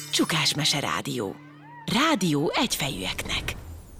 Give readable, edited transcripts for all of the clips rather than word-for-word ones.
Csukásmese Rádió. Rádió egyfejűeknek.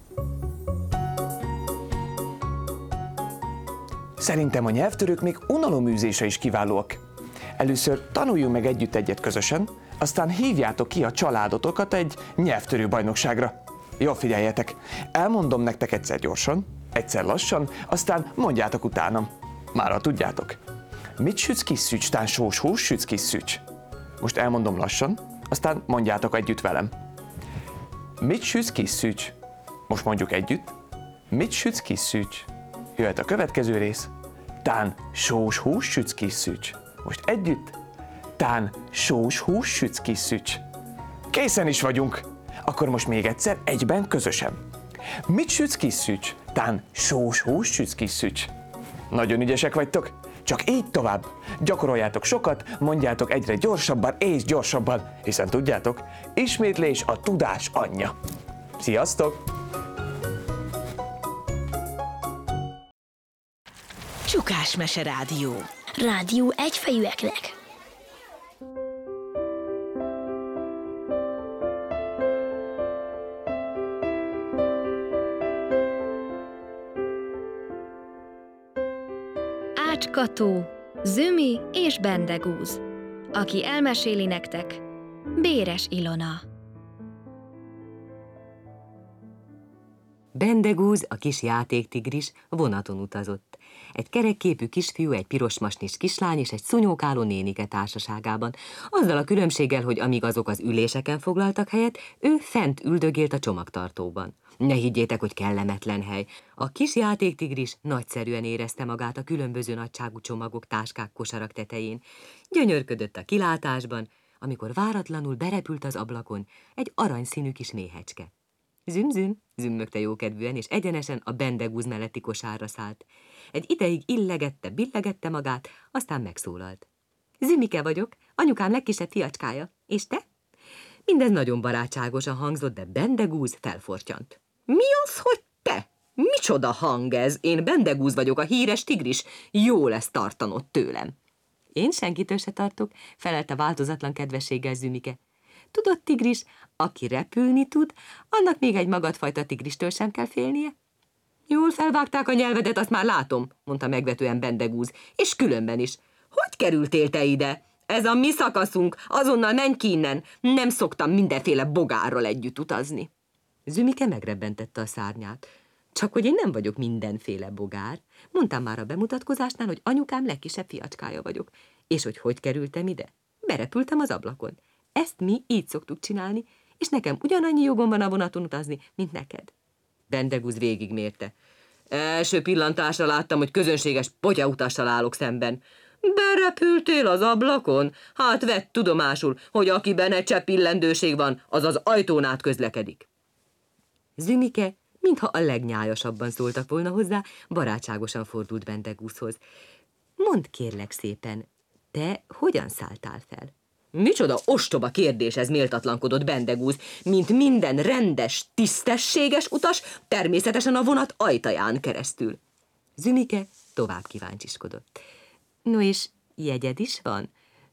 Szerintem a nyelvtörők még unaloműzése is kiválóak. Először tanuljunk meg együtt egyet közösen, aztán hívjátok ki a családotokat egy nyelvtörő bajnokságra. Jól figyeljetek, elmondom nektek egyszer gyorsan, egyszer lassan, aztán mondjátok utánam. Mára tudjátok. Mit sütsz kis szücs, tán sós hús sütsz kis szücs? Most elmondom lassan, aztán mondjátok együtt velem. Mit sütsz kis szücs? Most mondjuk együtt. Mit sütsz kis szücs? Jöhet a következő rész. Tán sós hús sütsz kis szücs. Most együtt. Tán sós hús sütsz kis szücs. Készen is vagyunk. Akkor most még egyszer, egyben, közösen. Mit sütsz kis szücs? Tán sós hús sütsz kis szücs. Nagyon ügyesek vagytok. Csak így tovább. Gyakoroljátok sokat, mondjátok egyre gyorsabban és gyorsabban, hiszen tudjátok, ismétlés a tudás anyja. Sziasztok! Csukásmese Rádió. Rádió egyfejűeknek. Ácskató, Zümi és Bendegúz. Aki elmeséli nektek, Béres Ilona. Bendegúz, a kis játéktigris, vonaton utazott. Egy kerekképű kisfiú, egy pirosmasnis kislány és egy szúnyókáló nénike társaságában, azzal a különbséggel, hogy amíg azok az üléseken foglaltak helyet, ő fent üldögélt a csomagtartóban. Ne higgyétek, hogy kellemetlen hely. A kis játéktigris nagyszerűen érezte magát a különböző nagyságú csomagok, táskák, kosarak tetején. Gyönyörködött a kilátásban, amikor váratlanul berepült az ablakon egy aranyszínű kis méhecske. Züm-züm, zümmögte jókedvűen, és egyenesen a Bendegúz melletti kosárra szállt. Egy ideig illegette, billegette magát, aztán megszólalt. Zümike vagyok, anyukám legkisebb fiacskája. És te? Mindez nagyon barátságosan hangzott, de Bendegúz felfortyant. Mi az, hogy te? Micsoda hang ez? Én Bendegúz vagyok, a híres tigris. Jó lesz tartanod tőlem. Én senkitől se tartok, felelte változatlan kedvességgel Zümike. Tudod, tigris, aki repülni tud, annak még egy magadfajta tigristől sem kell félnie? Jól felvágták a nyelvedet, azt már látom, mondta megvetően Bendegúz, és különben is. Hogy kerültél te ide? Ez a mi szakaszunk, azonnal menj ki innen, nem szoktam mindenféle bogárral együtt utazni. Zümike megrebbentette a szárnyát. Csak hogy én nem vagyok mindenféle bogár. Mondtam már a bemutatkozásnál, hogy anyukám legkisebb fiacskája vagyok. És hogy kerültem ide? Berepültem az ablakon. Ezt mi így szoktuk csinálni, és nekem ugyanannyi jogom van a vonaton utazni, mint neked. Bendegúz végigmérte. Első pillantásra láttam, hogy közönséges potyautassal állok szemben. Berepültél az ablakon? Hát vedd tudomásul, hogy akiben egy csepp illendőség van, az az ajtón át közlekedik. Zümike, mintha a legnyájasabban szóltak volna hozzá, barátságosan fordult Bendegúzhoz. Mondd kérlek szépen, te hogyan szálltál fel? Micsoda ostoba kérdés ez, méltatlankodott Bendegúz, mint minden rendes, tisztességes utas, természetesen a vonat ajtaján keresztül. Zümike tovább kíváncsiskodott. No és jegyed is van?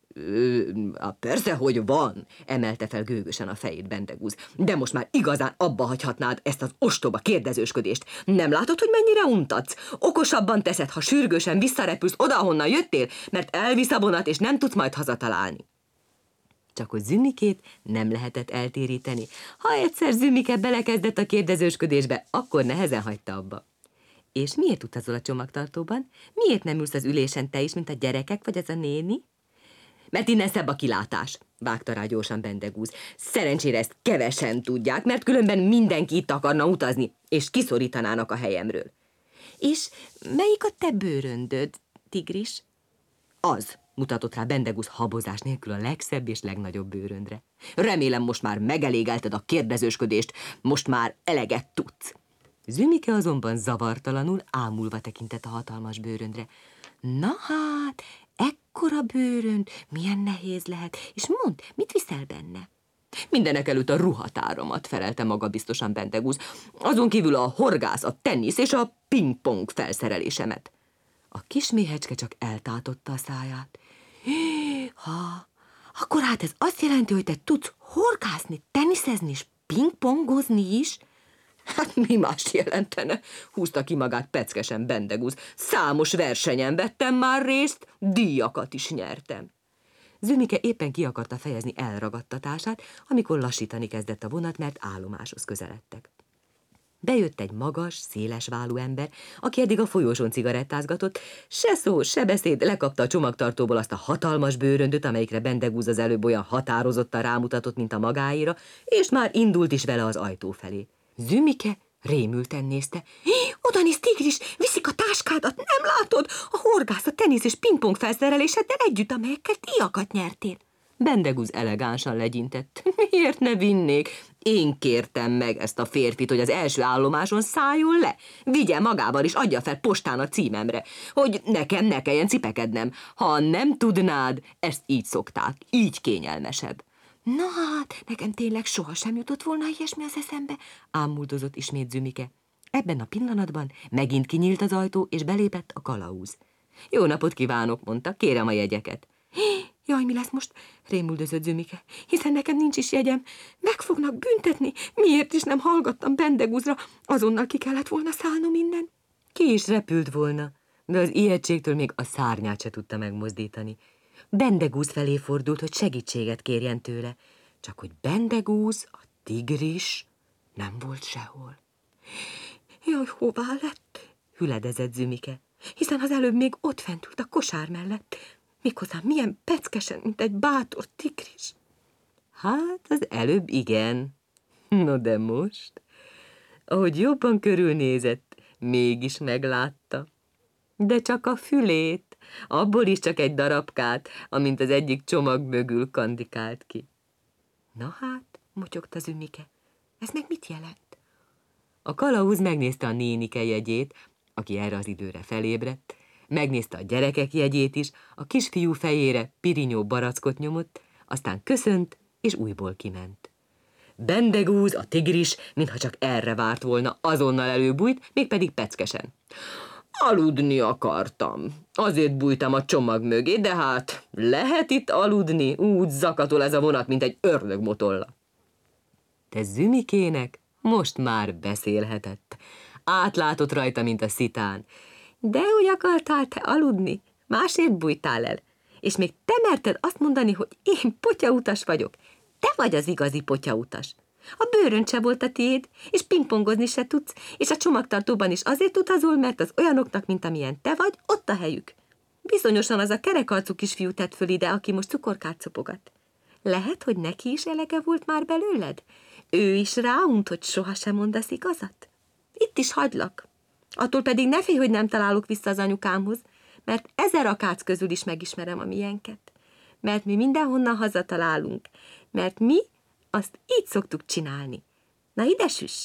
Persze, hogy van, emelte fel gőgösen a fejét Bendegúz. De most már igazán abba hagyhatnád ezt az ostoba kérdezősködést. Nem látod, hogy mennyire untatsz? Okosabban teszed, ha sürgősen visszarepülsz oda, ahonnan jöttél, mert elvisz a vonat, és nem tudsz majd hazatalálni. Csak hogy Zümikét nem lehetett eltéríteni. Ha egyszer Zümike belekezdett a kérdezősködésbe, akkor nehezen hagyta abba. És miért utazol a csomagtartóban? Miért nem ülsz az ülésen te is, mint a gyerekek, vagy ez a néni? Mert innen szebb a kilátás, vágta rá gyorsan Bendegúz. Szerencsére ezt kevesen tudják, mert különben mindenki itt akarna utazni, és kiszorítanának a helyemről. És melyik a te bőröndöd, tigris? Az, mutatott rá Bendegúz habozás nélkül a legszebb és legnagyobb bőröndre. Remélem most már megelégelted a kérdezősködést, most már eleget tudsz. Zümike azonban zavartalanul ámulva tekintett a hatalmas bőröndre. Na hát, ekkora bőrönd, milyen nehéz lehet, és mondd, mit viszel benne? Mindenekelőtt a ruhatáramat, felelte magabiztosan Bendegúz, azon kívül a horgász, a tenisz és a pingpong felszerelésemet. A kis méhecske csak eltátotta a száját. Ha, akkor hát ez azt jelenti, hogy te tudsz Horgászni, teniszezni és pingpongozni is? Hát mi más jelentene? Húzta ki magát peckesen Bendegúz. Számos versenyen vettem már részt, díjakat is nyertem. Zümike éppen ki akarta fejezni elragadtatását, amikor lassítani kezdett a vonat, mert állomáshoz közeledtek. Bejött egy magas, szélesvállú ember, aki eddig a folyosón cigarettázgatott, se szó, se beszéd, lekapta a csomagtartóból azt a hatalmas bőröndöt, amelyikre Bendegúz az előbb olyan határozottan rámutatott, mint a magáéra, és már indult is vele az ajtó felé. Zümike rémülten nézte. Oda néz, Tigris, viszik a táskádat, nem látod? A horgász, a tenisz és pingpong felszereléseddel együtt, amelyekkel díjakat nyertél. Bendegúz elegánsan legyintett. Miért ne vinnék? Én kértem meg ezt a férfit, hogy az első állomáson szálljon le. Vigye magával is, adja fel postán a címemre, hogy nekem ne kelljen cipekednem. Ha nem tudnád, ezt így szokták, így kényelmesebb. Na hát, nekem tényleg sohasem jutott volna ilyesmi az eszembe, ámuldozott ismét Zümike. Ebben a pillanatban megint kinyílt az ajtó, és belépett a kalauz. Jó napot kívánok, mondta, kérem a jegyeket. Jaj, mi lesz most? Rémuldözött Zümike, hiszen nekem nincs is jegyem. Meg fognak büntetni, miért is nem hallgattam Bendegúzra, azonnal ki kellett volna szállnom innen. Ki is repült volna, de az ijegységtől még a szárnyát se tudta megmozdítani. Bendegúz felé fordult, hogy segítséget kérjen tőle, csak hogy Bendegúz, a tigris, nem volt sehol. Jaj, hová lett? Hüledezett Zümike, hiszen az előbb még ott fent ült a kosár mellett, méghozzá milyen peckesen, mint egy bátor tigris. Hát, az előbb igen. No de most, ahogy jobban körülnézett, mégis meglátta. De csak a fülét, abból is csak egy darabkát, amint az egyik csomag mögül kandikált ki. Na hát, motyogta Zümike, ez meg mit jelent? A kalauz megnézte a nénike jegyét, aki erre az időre felébredt, megnézte a gyerekek jegyét is, a kisfiú fejére pirinyó barackot nyomott, aztán köszönt, és újból kiment. Bendegúz, a tigris, mintha csak erre várt volna, azonnal előbújt, mégpedig peckesen. Aludni akartam. Azért bújtam a csomag mögé, de hát lehet itt aludni, úgy zakatol ez a vonat, mint egy ördögmotolla. De Zümikének most már beszélhetett. Átlátott rajta, mint a szitán. De úgy akartál te aludni, másért bújtál el. És még te merted azt mondani, hogy én potyautas vagyok. Te vagy az igazi potyautas. A bőrönd se volt a tiéd, és pingpongozni se tudsz, és a csomagtartóban is azért utazol, mert az olyanoknak, mint amilyen te vagy, ott a helyük. Bizonyosan az a kerekarcú kisfiú tett föl ide, aki most cukorkát szopogat. Lehet, hogy neki is elege volt már belőled? Ő is ráunt, hogy sohasem mondasz igazat? Itt is hagylak. Attól pedig ne félj, hogy nem találok vissza az anyukámhoz, mert 1000 akác közül is megismerem a miénket. Mert mi mindenhonnan hazatalálunk, mert mi azt így szoktuk csinálni. Na ide süss!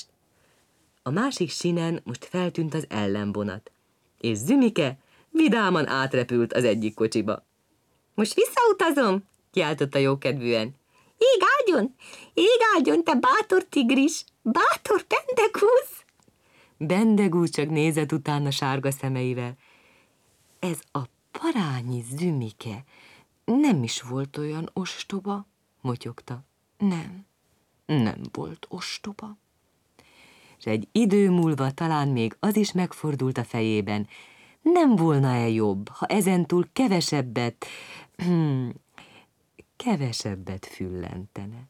A másik sínen most feltűnt az ellenvonat, és Zümike vidáman átrepült az egyik kocsiba. Most visszautazom, kiáltotta jókedvűen. Ég áldjon, te bátor tigris, bátor Bendegúz! Bendegúz csak nézett utána sárga szemeivel. Ez a parányi Zümike nem is volt olyan ostoba, motyogta. Nem volt ostoba. És egy idő múlva talán még az is megfordult a fejében, nem volna-e jobb, ha ezentúl kevesebbet füllentene.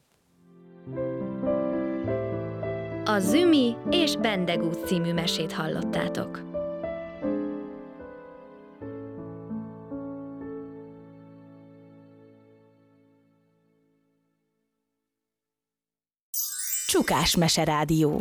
A Zümi és Bendegúz című mesét hallottátok. Csukás Meserádió.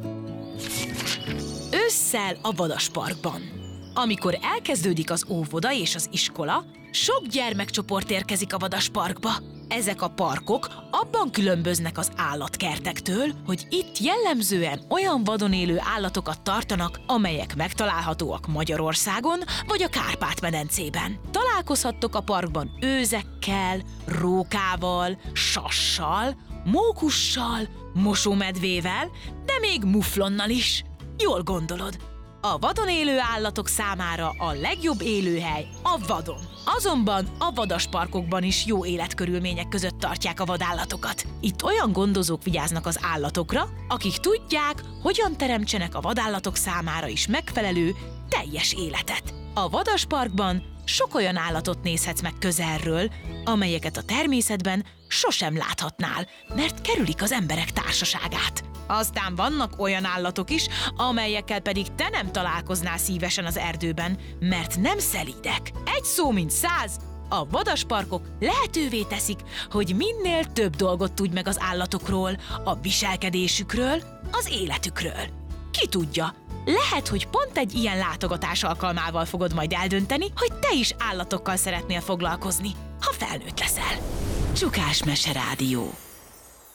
Ősszel a Vadasparkban. Amikor elkezdődik az óvoda és az iskola, sok gyermekcsoport érkezik a Vadasparkba. Ezek a parkok abban különböznek az állatkertektől, hogy itt jellemzően olyan vadon élő állatokat tartanak, amelyek megtalálhatóak Magyarországon vagy a Kárpát-medencében. Találkozhattok a parkban őzekkel, rókával, sassal, mókussal, mosómedvével, de még muflonnal is. Jól gondolod. A vadon élő állatok számára a legjobb élőhely a vadon. Azonban a vadasparkokban is jó életkörülmények között tartják a vadállatokat. Itt olyan gondozók vigyáznak az állatokra, akik tudják, hogyan teremtsenek a vadállatok számára is megfelelő, teljes életet. A vadasparkban sok olyan állatot nézhetsz meg közelről, amelyeket a természetben sosem láthatnál, mert kerülik az emberek társaságát. Aztán vannak olyan állatok is, amelyekkel pedig te nem találkoznál szívesen az erdőben, mert nem szelídek. Egy szó mint 100, a vadasparkok lehetővé teszik, hogy minél több dolgot tudj meg az állatokról, a viselkedésükről, az életükről. Ki tudja, lehet, hogy pont egy ilyen látogatás alkalmával fogod majd eldönteni, hogy te is állatokkal szeretnél foglalkozni, ha felnőtt leszel. Csukás Mese Rádió.